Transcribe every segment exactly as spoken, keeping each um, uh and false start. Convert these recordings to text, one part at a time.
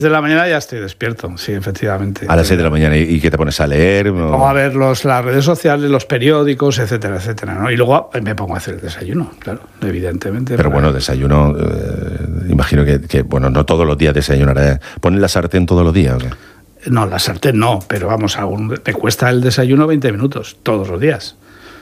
De la mañana ya estoy despierto, sí, efectivamente. A las seis de la mañana, ¿y qué te pones a leer? Me pongo a ver los, las redes sociales, los periódicos, etcétera, etcétera, ¿no? Y luego me pongo a hacer el desayuno, claro, evidentemente. Pero bueno, desayuno, eh, imagino que, que, bueno, no todos los días desayunaré. ¿Pones la sartén todos los días o qué? No, la sartén no, pero vamos, algún, me cuesta el desayuno veinte minutos, todos los días.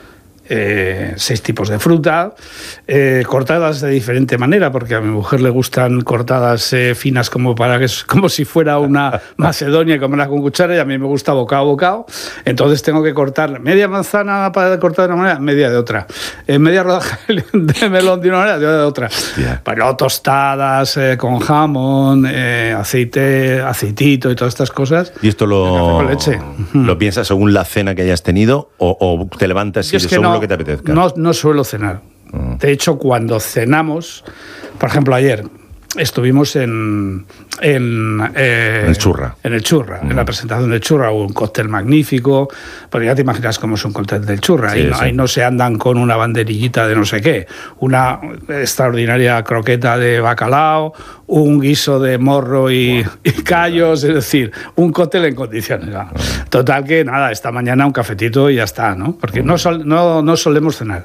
Eh, seis tipos de fruta, eh, cortadas de diferente manera, porque a mi mujer le gustan cortadas eh, finas como para que como si fuera una macedonia y comerla con cuchara, y a mí me gusta bocado a bocado. Entonces tengo que cortar media manzana para cortar de una manera, media de otra, eh, media rodaja de melón de una manera, de otra. Yeah. Pero tostadas eh, con jamón, eh, aceite, aceitito y todas estas cosas. ¿Y esto lo, leche. lo piensas según la cena que hayas tenido o, o te levantas y es que según no, lo que te apetezca? No, no suelo cenar. Uh. De hecho, cuando cenamos, por ejemplo, ayer estuvimos en en, eh, en el Churra, en el Churra, uh. en la presentación del Churra, hubo un cóctel magnífico, porque ya te imaginas cómo es un cóctel del Churra, sí, ahí, no, sí. ahí no se andan con una banderillita de no sé qué, una extraordinaria croqueta de bacalao, un guiso de morro y, wow. y callos, es decir, un cóctel en condiciones. ¿No? Uh. Total que nada, esta mañana un cafetito y ya está, ¿no? Porque uh. no, sol, no, no solemos cenar.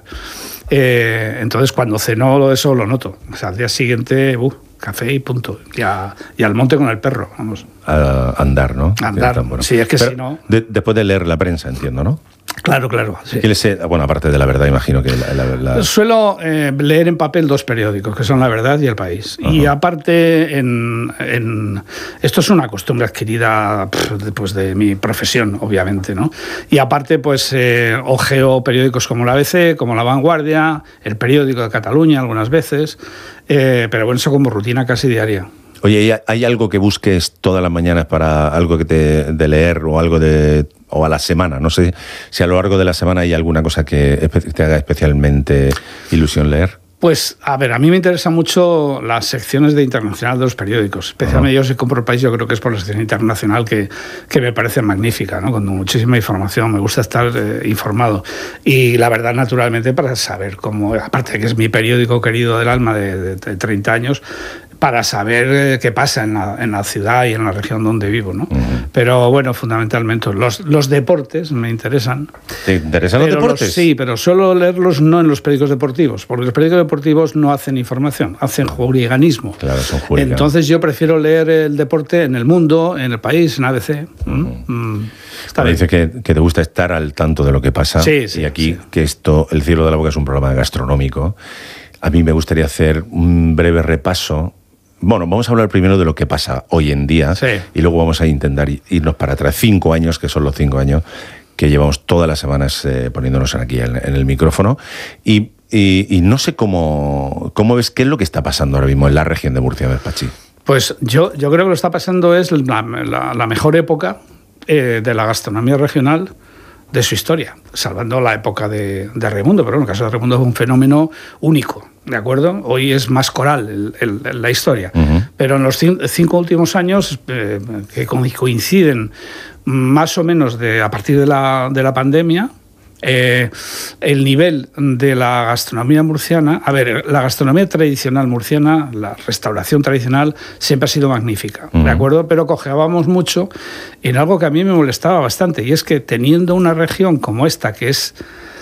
Eh, entonces cuando ceno eso lo noto, o sea, al día siguiente uh, café y punto, y, a, y al monte con el perro, vamos. A andar, ¿no? Andar, bueno. Sí, es que Pero si no... De, después de leer la prensa, entiendo, ¿no? Claro, claro. Sí. Bueno, aparte de La Verdad, imagino que... La, la, la... Suelo eh, leer en papel dos periódicos, que son La Verdad y El País. Uh-huh. Y aparte, en, en esto es una costumbre adquirida pues, de mi profesión, obviamente, ¿no? Y aparte, pues, eh, ojeo periódicos como La A B C, como La Vanguardia, El Periódico de Cataluña algunas veces, eh, pero bueno, eso como rutina casi diaria. Oye, ¿hay algo que busques todas las mañanas para algo que te de leer o algo de o a la semana? No sé si a lo largo de la semana hay alguna cosa que te haga especialmente ilusión leer. Pues, a ver, a mí me interesan mucho las secciones de internacional de los periódicos. Especialmente uh-huh. yo si compro El País, yo creo que es por la sección internacional que, que me parece magnífica, ¿no? Con muchísima información, me gusta estar eh, informado. Y La Verdad, naturalmente, para saber cómo, aparte de que es mi periódico querido del alma de, de, de treinta años, para saber eh, qué pasa en la, en la ciudad y en la región donde vivo, ¿no? Uh-huh. Pero bueno, fundamentalmente los, los deportes me interesan. ¿Te interesan los deportes? Los, sí, pero suelo leerlos no en los periódicos deportivos, porque los periódicos deportivos no hacen información, hacen hooliganismo. Claro, son hooliganos. Entonces yo prefiero leer el deporte en El Mundo, en El País, en A B C. Uh-huh. Mm, está dice que, que te gusta estar al tanto de lo que pasa. Sí, sí, y aquí, sí. que esto, El Cielo de la Boca es un programa gastronómico. A mí me gustaría hacer un breve repaso. Bueno, vamos a hablar primero de lo que pasa hoy en día sí. y luego vamos a intentar irnos para atrás. Cinco años, que son los cinco años que llevamos todas las semanas eh, poniéndonos aquí en, en el micrófono. Y, y, y no sé cómo, cómo ves qué es lo que está pasando ahora mismo en la región de Murcia, Pachi. Pues yo, yo creo que lo que está pasando es la, la, la mejor época eh, de la gastronomía regional de su historia, salvando la época de, de Raimundo, pero en el caso de Raimundo es un fenómeno único, ¿de acuerdo? Hoy es más coral el, el, la historia, uh-huh. pero en los cinco últimos años, eh, que coinciden más o menos de, a partir de la, de la pandemia, Eh, el nivel de la gastronomía murciana, a ver, la gastronomía tradicional murciana, la restauración tradicional, siempre ha sido magnífica, uh-huh. ¿de acuerdo? Pero cojeábamos mucho en algo que a mí me molestaba bastante, y es que teniendo una región como esta, que es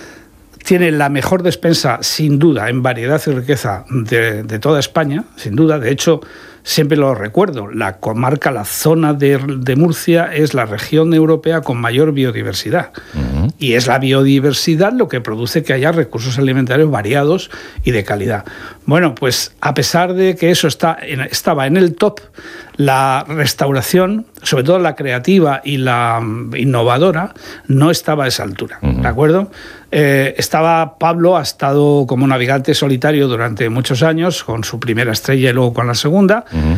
tiene la mejor despensa, sin duda, en variedad y riqueza de, de toda España, sin duda, de hecho, siempre lo recuerdo, la comarca, la zona de, de Murcia es la región europea con mayor biodiversidad. Uh-huh. Y es la biodiversidad lo que produce que haya recursos alimentarios variados y de calidad. Bueno, pues a pesar de que eso está en, estaba en el top, la restauración, sobre todo la creativa y la innovadora, no estaba a esa altura, uh-huh. ¿de acuerdo? Eh, estaba Pablo, ha estado como navegante solitario durante muchos años, con su primera estrella y luego con la segunda, uh-huh.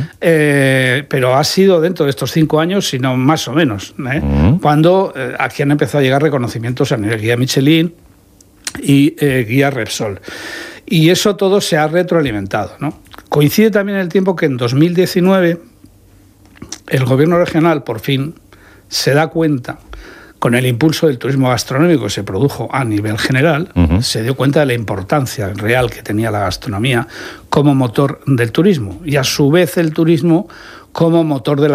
eh, pero ha sido dentro de estos cinco años, sino más o menos, ¿eh? uh-huh. cuando eh, aquí han empezado a llegar reconocimientos a nivel guía Michelin y eh, guía Repsol. Y eso todo se ha retroalimentado, ¿no? Coincide también el tiempo que en dos mil diecinueve el gobierno regional por fin se da cuenta, con el impulso del turismo gastronómico que se produjo a nivel general, uh-huh. se dio cuenta de la importancia real que tenía la gastronomía como motor del turismo, y a su vez el turismo como motor de la